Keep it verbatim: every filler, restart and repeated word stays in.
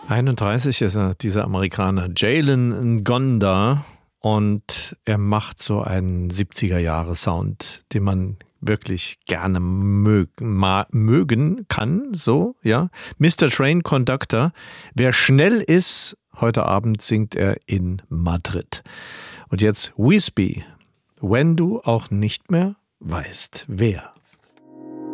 einunddreißig ist er, dieser Amerikaner Jalen Ngonda, und er macht so einen siebziger-Jahre-Sound, den man wirklich gerne mögen, ma, mögen kann, so, ja. Mister Train Conductor. Wer schnell ist, heute Abend singt er in Madrid. Und jetzt Wheesby, wenn du auch nicht mehr weißt, wer.